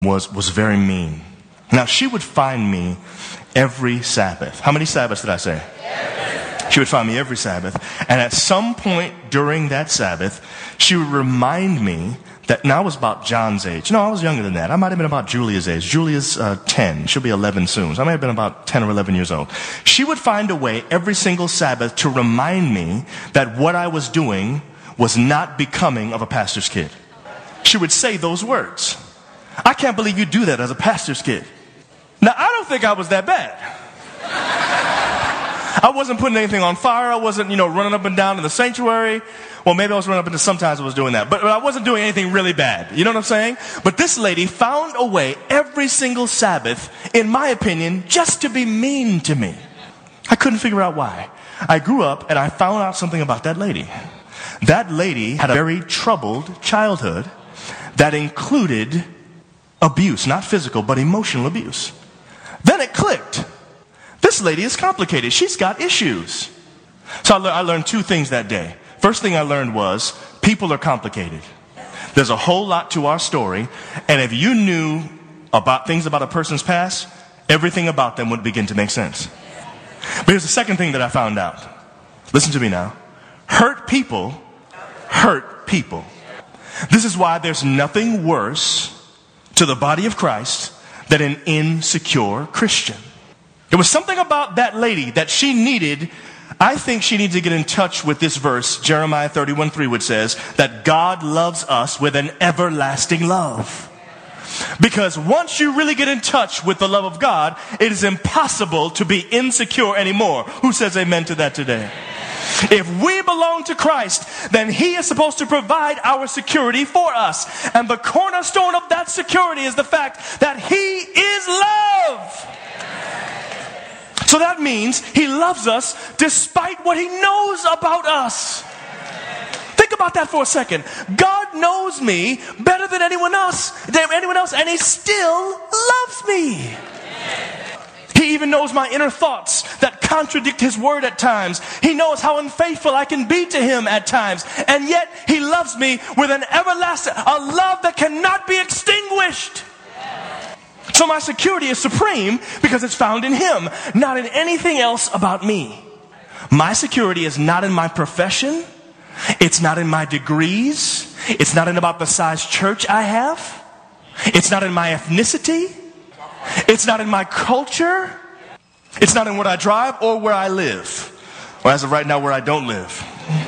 was very mean. Now, she would find me every Sabbath. How many Sabbaths did I say? She would find me every Sabbath. And at some point during that Sabbath, she would remind me that, now I was about John's age. No, I was younger than that. I might have been about Julia's age. Julia's 10. She'll be 11 soon. So I may have been about 10 or 11 years old. She would find a way every single Sabbath to remind me that what I was doing was not becoming of a pastor's kid. She would say those words. I can't believe you do that as a pastor's kid. Now, I don't think I was that bad. I wasn't putting anything on fire. I wasn't, running up and down in the sanctuary. Well, maybe I was running up and sometimes I was doing that. But I wasn't doing anything really bad. You know what I'm saying? But this lady found a way every single Sabbath, in my opinion, just to be mean to me. I couldn't figure out why. I grew up and I found out something about that lady. That lady had a very troubled childhood that included abuse, not physical, but emotional abuse. Then it clicked. This lady is complicated. She's got issues. So I learned two things that day. First thing I learned was people are complicated. There's a whole lot to our story. And if you knew about things about a person's past, everything about them would begin to make sense. But here's the second thing that I found out. Listen to me now. Hurt people hurt people. This is why there's nothing worse to the body of Christ than an insecure Christian. There was something about that lady that she needed. I think she needs to get in touch with this verse, Jeremiah 31:3, which says that God loves us with an everlasting love. Because once you really get in touch with the love of God, it is impossible to be insecure anymore. Who says amen to that today? If we belong to Christ, then He is supposed to provide our security for us. And the cornerstone of that security is the fact that He is love. So that means He loves us despite what He knows about us. Think about that for a second. God knows me better than anyone else, and He still loves me. He even knows my inner thoughts that contradict His word at times. He knows how unfaithful I can be to Him at times. And yet He loves me with an everlasting, a love that cannot be extinguished. So my security is supreme because it's found in Him, not in anything else about me. My security is not in my profession. It's not in my degrees. It's not in about the size church I have. It's not in my ethnicity. It's not in my culture. It's not in what I drive or where I live. Or as of right now, where I don't live.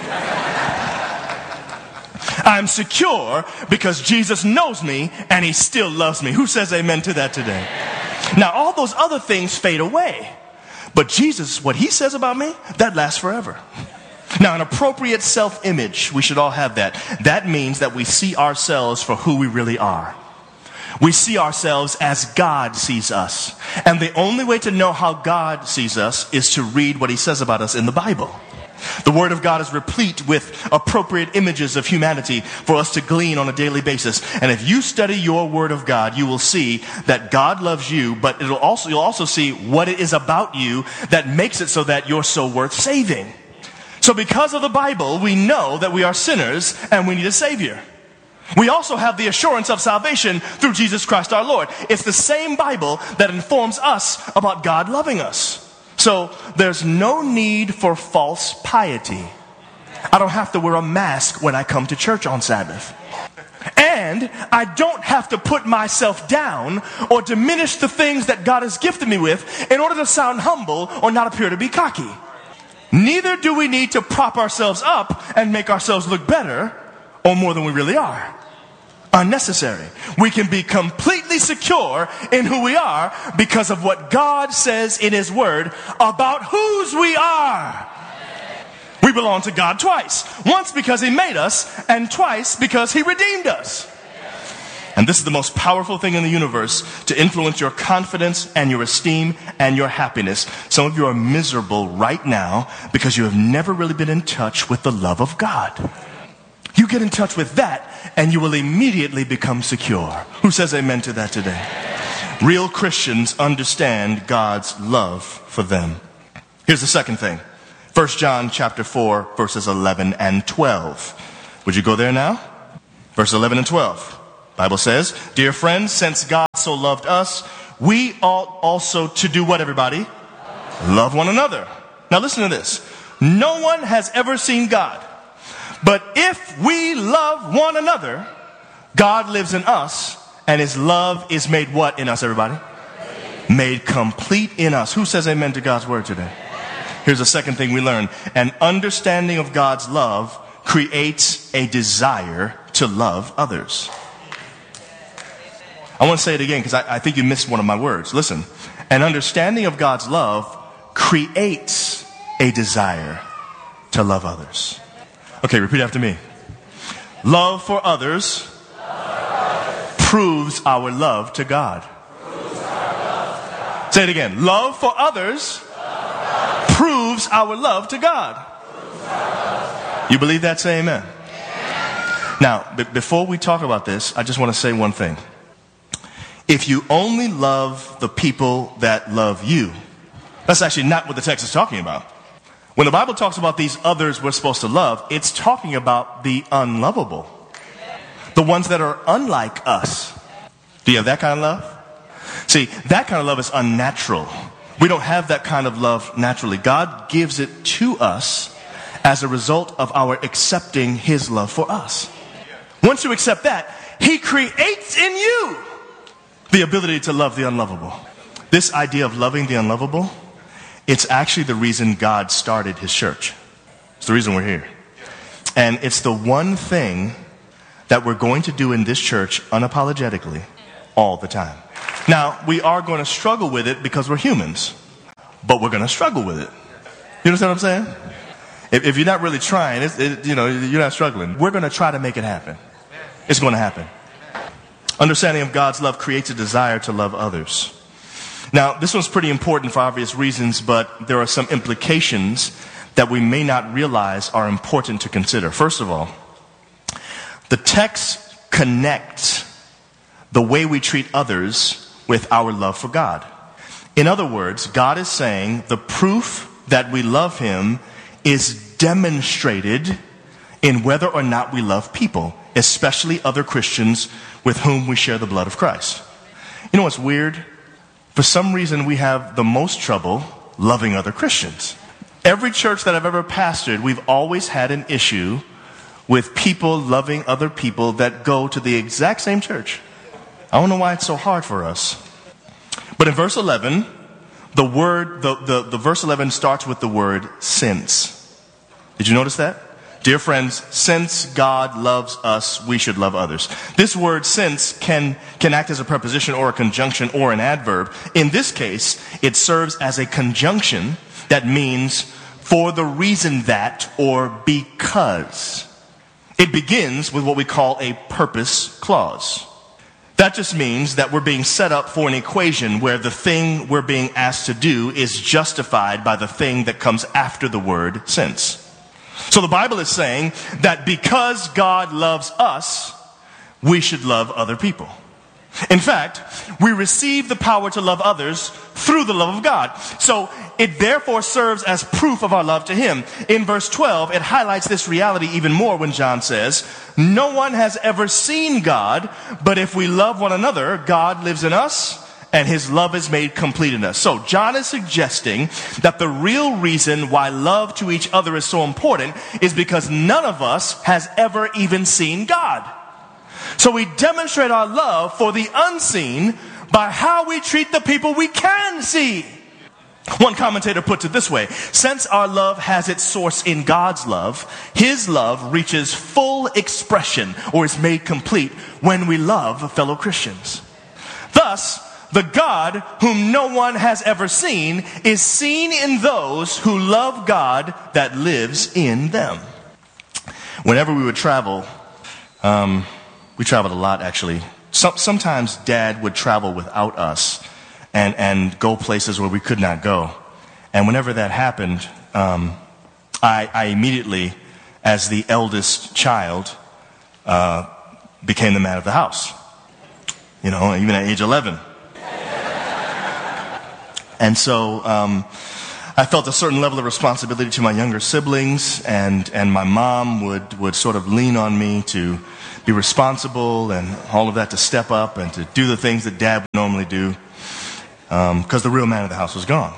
I'm secure because Jesus knows me and He still loves me. Who says amen to that today? Now, all those other things fade away. But Jesus, what He says about me, that lasts forever. Now, an appropriate self-image, we should all have that. That means that we see ourselves for who we really are. We see ourselves as God sees us. And the only way to know how God sees us is to read what He says about us in the Bible. The Word of God is replete with appropriate images of humanity for us to glean on a daily basis. And if you study your Word of God, you will see that God loves you, but you'll also see what it is about you that makes it so that you're so worth saving. So because of the Bible, we know that we are sinners and we need a Savior. We also have the assurance of salvation through Jesus Christ our Lord. It's the same Bible that informs us about God loving us. So there's no need for false piety. I don't have to wear a mask when I come to church on Sabbath. And I don't have to put myself down or diminish the things that God has gifted me with in order to sound humble or not appear to be cocky. Neither do we need to prop ourselves up and make ourselves look better or more than we really are. Unnecessary. We can be completely secure in who we are because of what God says in His Word about whose we are. We belong to God twice. Once because He made us, and twice because He redeemed us. And this is the most powerful thing in the universe to influence your confidence and your esteem and your happiness. Some of you are miserable right now because you have never really been in touch with the love of God. You get in touch with that and you will immediately become secure. Who says amen to that today? Real Christians understand God's love for them. Here's the second thing. 1 John chapter 4, verses 11 and 12. Would you go there now? Verse 11 and 12. Bible says, "Dear friends, since God so loved us, we ought also to do what, everybody? Love one another. Now listen to this. No one has ever seen God. But if we love one another, God lives in us, and his love is made what in us, everybody? Made complete in us. Who says amen to God's word today? Here's the second thing we learn. An understanding of God's love creates a desire to love others. I want to say it again because I think you missed one of my words. Listen. An understanding of God's love creates a desire to love others. Okay, repeat after me. Love for others proves our love to God. Say it again. Love for others proves our love to God. You believe that? Say amen. Now, before we talk about this, I just want to say one thing. If you only love the people that love you, that's actually not what the text is talking about. When the Bible talks about these others we're supposed to love, it's talking about the unlovable. The ones that are unlike us. Do you have that kind of love? See, that kind of love is unnatural. We don't have that kind of love naturally. God gives it to us as a result of our accepting his love for us. Once you accept that, he creates in you the ability to love the unlovable. This idea of loving the unlovable, it's actually the reason God started his church. It's the reason we're here. And it's the one thing that we're going to do in this church unapologetically all the time. Now, we are going to struggle with it because we're humans, but we're going to struggle with it. You understand what I'm saying? If you're not really trying, you're not struggling. We're going to try to make it happen. It's going to happen. Understanding of God's love creates a desire to love others. Now, this one's pretty important for obvious reasons, but there are some implications that we may not realize are important to consider. First of all, the text connects the way we treat others with our love for God. In other words, God is saying the proof that we love him is demonstrated in whether or not we love people, especially other Christians with whom we share the blood of Christ. You know what's weird? For some reason, we have the most trouble loving other Christians. Every church that I've ever pastored, we've always had an issue with people loving other people that go to the exact same church. I don't know why it's so hard for us. But in verse 11, the verse 11 starts with the word since. Did you notice that? Dear friends, since God loves us, we should love others. This word since can act as a preposition or a conjunction or an adverb. In this case, it serves as a conjunction that means for the reason that or because. It begins with what we call a purpose clause. That just means that we're being set up for an equation where the thing we're being asked to do is justified by the thing that comes after the word since. So the Bible is saying that because God loves us, we should love other people. In fact, we receive the power to love others through the love of God. So it therefore serves as proof of our love to him. In verse 12, it highlights this reality even more when John says, no one has ever seen God, but if we love one another, God lives in us and his love is made complete in us. So John is suggesting that the real reason why love to each other is so important is because none of us has ever even seen God. So we demonstrate our love for the unseen by how we treat the people we can see. One commentator puts it this way: since our love has its source in God's love, his love reaches full expression or is made complete when we love fellow Christians. Thus, the God whom no one has ever seen is seen in those who love God that lives in them. Whenever we would travel, we traveled a lot actually. Sometimes Dad would travel without us and go places where we could not go. And whenever that happened, I immediately, as the eldest child, became the man of the house. You know, even at age 11. And so I felt a certain level of responsibility to my younger siblings, and my mom would sort of lean on me to be responsible and all of that, to step up and to do the things that Dad would normally do, because the real man of the house was gone.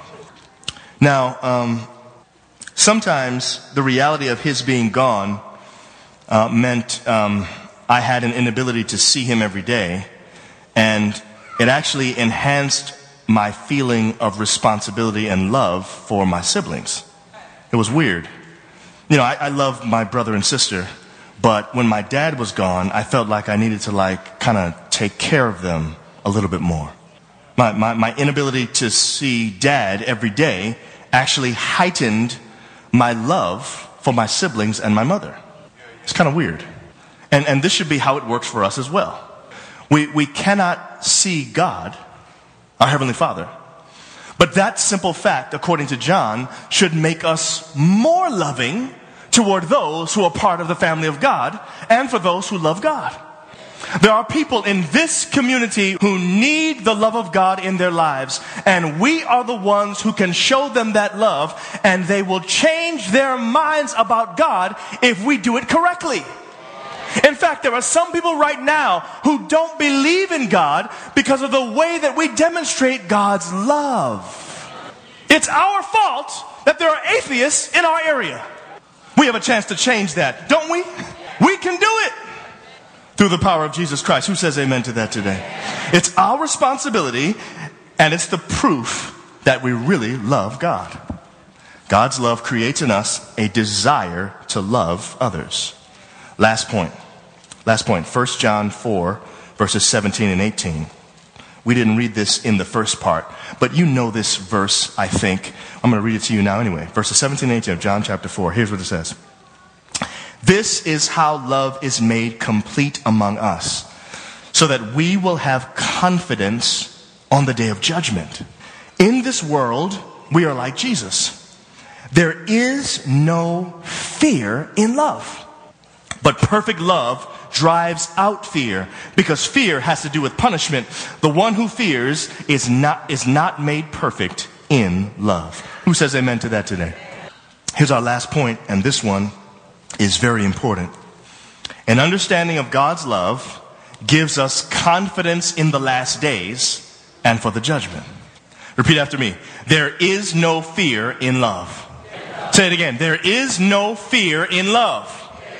Now, sometimes the reality of his being gone meant I had an inability to see him every day, and it actually enhanced my feeling of responsibility and love for my siblings. It was weird. You know, I love my brother and sister, but when my dad was gone, I felt like I needed to kind of take care of them a little bit more. My inability to see dad every day actually heightened my love for my siblings and my mother. It's kind of weird. And this should be how it works for us as well. We cannot see God, our Heavenly Father. But that simple fact, according to John, should make us more loving toward those who are part of the family of God and for those who love God. There are people in this community who need the love of God in their lives, and we are the ones who can show them that love, and they will change their minds about God if we do it correctly. In fact, there are some people right now who don't believe in God because of the way that we demonstrate God's love. It's our fault that there are atheists in our area. We have a chance to change that, don't we? We can do it through the power of Jesus Christ. Who says amen to that today? It's our responsibility, and it's the proof that we really love God. God's love creates in us a desire to love others. Last point. 1 John 4, verses 17 and 18. We didn't read this in the first part, but you know this verse, I think. I'm going to read it to you now anyway. Verses 17 and 18 of John chapter 4. Here's what it says. This is how love is made complete among us, so that we will have confidence on the day of judgment. In this world, we are like Jesus. There is no fear in love. But perfect love drives out fear, because fear has to do with punishment. The one who fears is not made perfect in love. Who says amen to that today? Here's our last point, and this one is very important. An understanding of God's love gives us confidence in the last days and for the judgment. Repeat after me. There is no fear in love. Say it again. There is no fear in love.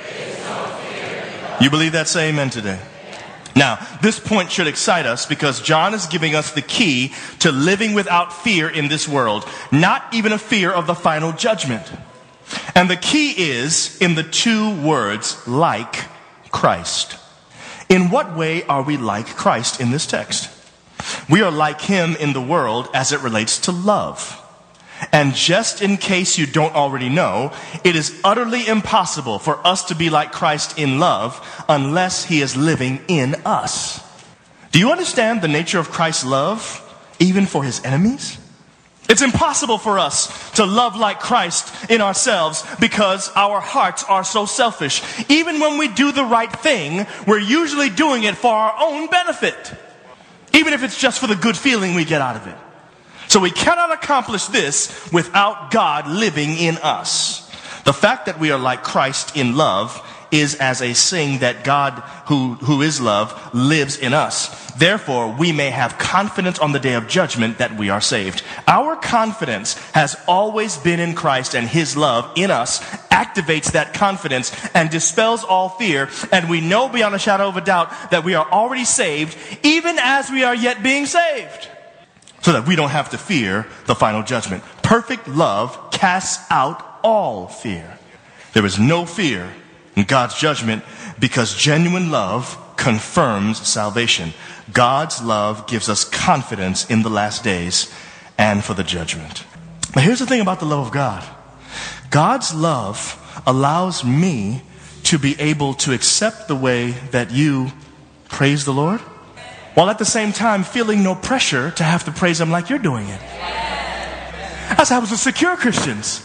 You believe that? Say amen today. Now, this point should excite us because John is giving us the key to living without fear in this world. Not even a fear of the final judgment. And the key is in the two words, like Christ. In what way are we like Christ in this text? We are like him in the world as it relates to love. And just in case you don't already know, it is utterly impossible for us to be like Christ in love unless he is living in us. Do you understand the nature of Christ's love, even for his enemies? It's impossible for us to love like Christ in ourselves because our hearts are so selfish. Even when we do the right thing, we're usually doing it for our own benefit, even if it's just for the good feeling we get out of it. So we cannot accomplish this without God living in us. The fact that we are like Christ in love is as a saying that God, who is love, lives in us. Therefore, we may have confidence on the day of judgment that we are saved. Our confidence has always been in Christ, and his love in us activates that confidence and dispels all fear. And we know beyond a shadow of a doubt that we are already saved, even as we are yet being saved, so that we don't have to fear the final judgment. Perfect love casts out all fear. There is no fear in God's judgment because genuine love confirms salvation. God's love gives us confidence in the last days and for the judgment. But here's the thing about the love of God. God's love allows me to be able to accept the way that you praise the Lord, while at the same time feeling no pressure to have to praise him like you're doing it. That's how it happens with secure Christians.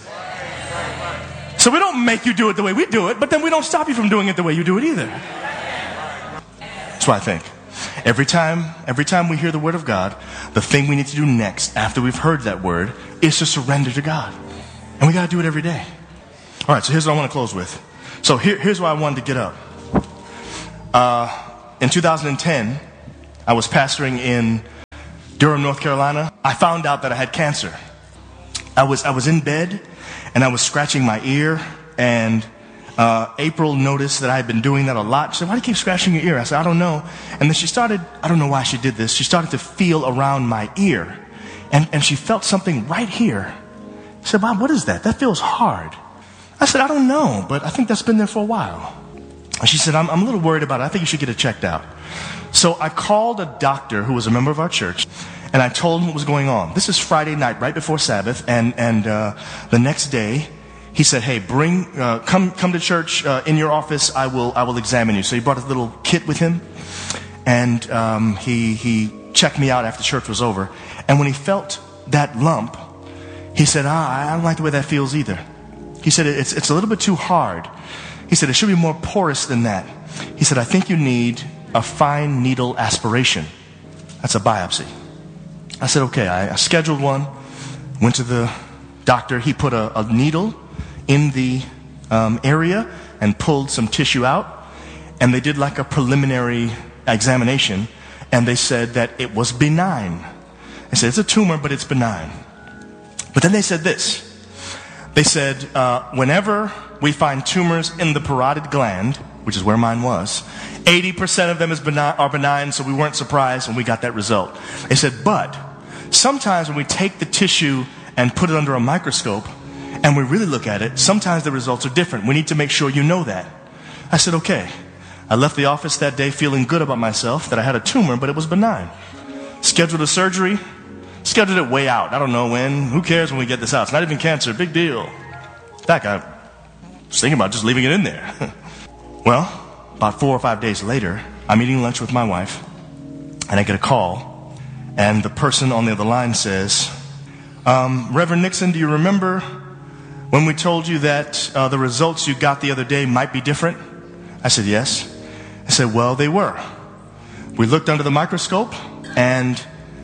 So we don't make you do it the way we do it, but then we don't stop you from doing it the way you do it either. That's what I think. Every time we hear the word of God, the thing we need to do next after we've heard that word is to surrender to God. And we got to do it every day. All right, so here's what I want to close with. So here's why I wanted to get up. In 2010, I was pastoring in Durham, North Carolina, I found out that I had cancer. I was in bed and I was scratching my ear, and April noticed that I had been doing that a lot. She said, "Why do you keep scratching your ear?" I said, "I don't know." And then she started, I don't know why she did this, she started to feel around my ear, and she felt something right here. She said, "Bob, what is that? That feels hard." I said, "I don't know, but I think that's been there for a while." And she said, I'm a little worried about it. I think you should get it checked out." So I called a doctor who was a member of our church, and I told him what was going on. This is Friday night, right before Sabbath, and the next day, he said, "Hey, come to church in your office. I will examine you." So he brought a little kit with him, and he checked me out after church was over. And when he felt that lump, he said, "I don't like the way that feels either." He said, it's a little bit too hard. He said, "It should be more porous than that." He said, "I think you need a fine needle aspiration. That's a biopsy." I said, "Okay." I scheduled one, went to the doctor. He put a needle in the area and pulled some tissue out, and they did like a preliminary examination, and they said that it was benign. They said, "It's a tumor, but it's benign." But then they said this. They said, whenever we find tumors in the parotid gland, which is where mine was, 80% of them are benign, so we weren't surprised when we got that result. They said, but sometimes when we take the tissue and put it under a microscope, and we really look at it, sometimes the results are different. We need to make sure you know that. I said, okay. I left the office that day feeling good about myself, that I had a tumor, but it was benign. Scheduled a surgery. Scheduled it way out. I don't know when. Who cares when we get this out? It's not even cancer. Big deal. In fact, I was thinking about just leaving it in there. Well, about 4 or 5 days later, I'm eating lunch with my wife, and I get a call, and the person on the other line says, "Reverend Nixon, do you remember when we told you that the results you got the other day might be different?" I said, "Yes." I said, "Well, they were. We looked under the microscope, and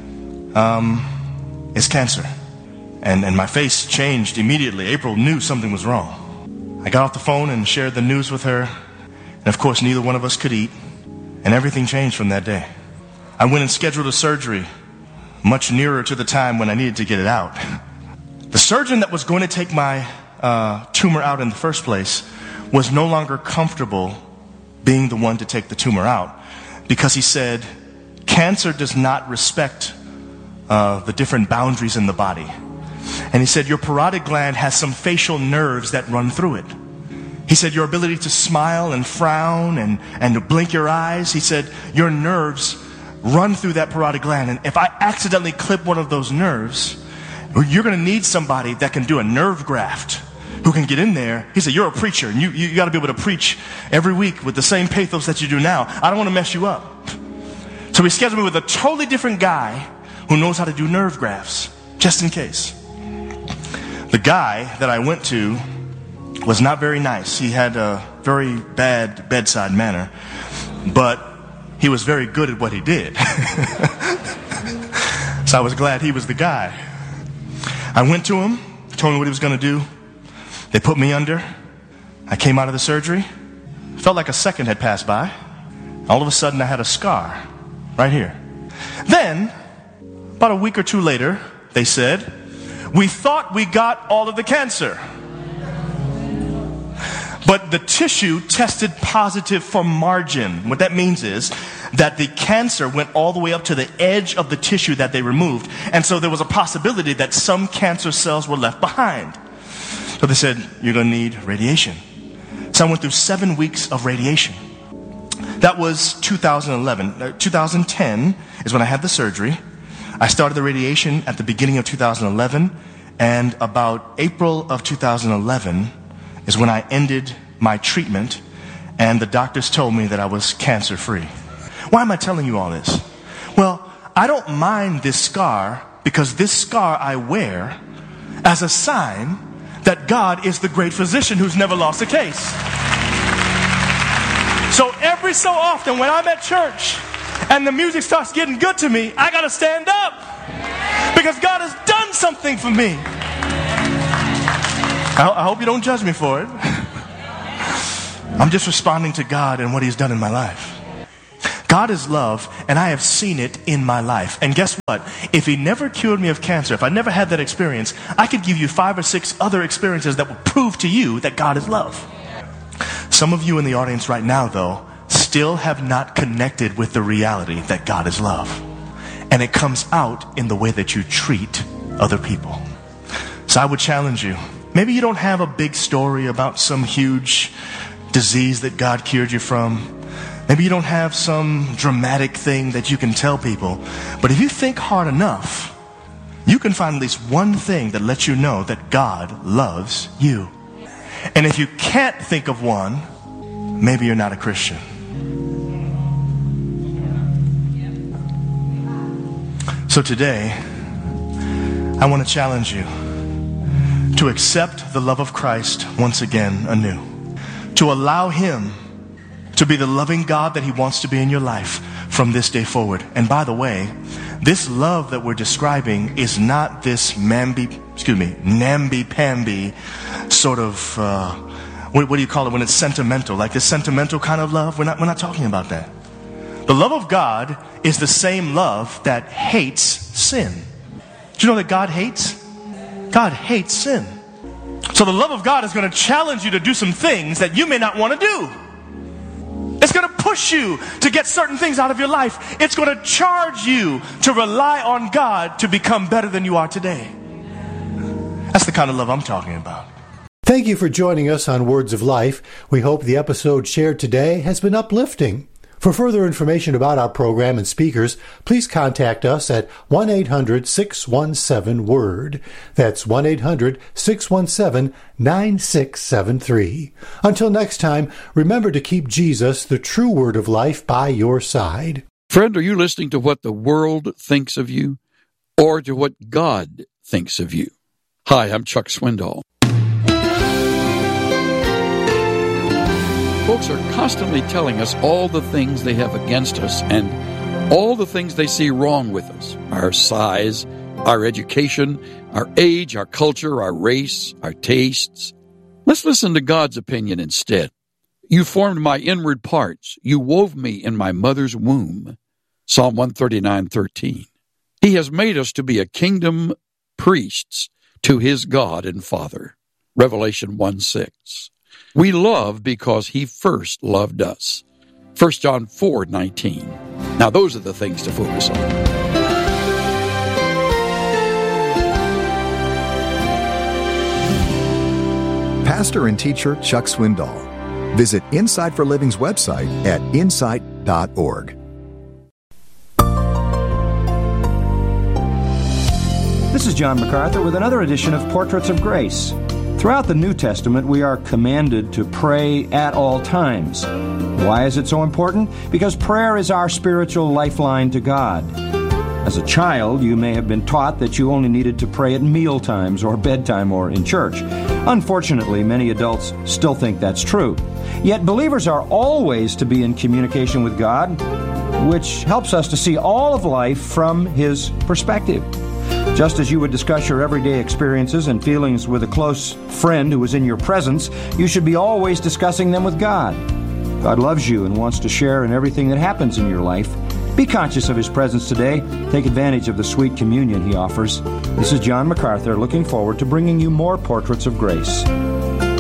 it's cancer." And my face changed immediately. April knew something was wrong. I got off the phone and shared the news with her. And of course, neither one of us could eat. And everything changed from that day. I went and scheduled a surgery much nearer to the time when I needed to get it out. The surgeon that was going to take my tumor out in the first place was no longer comfortable being the one to take the tumor out, because he said, cancer does not respect the different boundaries in the body. And he said, your parotid gland has some facial nerves that run through it. He said, your ability to smile and frown and to blink your eyes, he said, your nerves run through that parotid gland. And if I accidentally clip one of those nerves, you're going to need somebody that can do a nerve graft, who can get in there. He said, you're a preacher, and you got to be able to preach every week with the same pathos that you do now. I don't want to mess you up. So he scheduled me with a totally different guy who knows how to do nerve grafts, just in case. The guy that I went to was not very nice. He had a very bad bedside manner, but he was very good at what he did. So I was glad he was the guy. I went to him, told him what he was going to do. They put me under. I came out of the surgery. Felt like a second had passed by. All of a sudden I had a scar right here. Then, about a week or two later, they said, we thought we got all of the cancer, but the tissue tested positive for margin. What that means is that the cancer went all the way up to the edge of the tissue that they removed. And so there was a possibility that some cancer cells were left behind. So they said, you're going to need radiation. So I went through 7 weeks of radiation. That was 2011. 2010 is when I had the surgery. I started the radiation at the beginning of 2011, and about April of 2011 is when I ended my treatment, and the doctors told me that I was cancer-free. Why am I telling you all this? Well, I don't mind this scar, because this scar I wear as a sign that God is the great physician who's never lost a case. So every so often when I'm at church and the music starts getting good to me, I gotta stand up, because God has done something for me. I hope you don't judge me for it. I'm just responding to God and what He's done in my life. God is love, and I have seen it in my life. And guess what? If he never cured me of cancer, if I never had that experience, I could give you 5 or 6 other experiences that will prove to you that God is love. Some of you in the audience right now, though, still have not connected with the reality that God is love. And it comes out in the way that you treat other people. So I would challenge you. Maybe you don't have a big story about some huge disease that God cured you from. Maybe you don't have some dramatic thing that you can tell people. But if you think hard enough, you can find at least one thing that lets you know that God loves you. And if you can't think of one, maybe you're not a Christian. So today, I want to challenge you to accept the love of Christ once again anew. To allow him to be the loving God that he wants to be in your life from this day forward. And by the way, this love that we're describing is not this namby-pamby sort of, what do you call it when it's sentimental? Like this sentimental kind of love? We're not talking about that. The love of God is the same love that hates sin. Do you know that God hates? God hates sin. So the love of God is going to challenge you to do some things that you may not want to do. It's going to push you to get certain things out of your life. It's going to charge you to rely on God to become better than you are today. That's the kind of love I'm talking about. Thank you for joining us on Words of Life. We hope the episode shared today has been uplifting. For further information about our program and speakers, please contact us at 1-800-617-WORD. That's 1-800-617-9673. Until next time, remember to keep Jesus, the true Word of life, by your side. Friend, are you listening to what the world thinks of you or to what God thinks of you? Hi, I'm Chuck Swindoll. Folks are constantly telling us all the things they have against us and all the things they see wrong with us. Our size, our education, our age, our culture, our race, our tastes. Let's listen to God's opinion instead. You formed my inward parts. You wove me in my mother's womb. Psalm 139:13. He has made us to be a kingdom priests to his God and Father. Revelation 1:6. We love because he first loved us. 1 John 4:19. Now those are the things to focus on. Pastor and teacher Chuck Swindoll. Visit Insight for Living's website at insight.org. This is John MacArthur with another edition of Portraits of Grace. Throughout the New Testament, we are commanded to pray at all times. Why is it so important? Because prayer is our spiritual lifeline to God. As a child, you may have been taught that you only needed to pray at meal times or bedtime or in church. Unfortunately, many adults still think that's true. Yet believers are always to be in communication with God, which helps us to see all of life from His perspective. Just as you would discuss your everyday experiences and feelings with a close friend who is in your presence, you should be always discussing them with God. God loves you and wants to share in everything that happens in your life. Be conscious of His presence today. Take advantage of the sweet communion He offers. This is John MacArthur looking forward to bringing you more Portraits of Grace.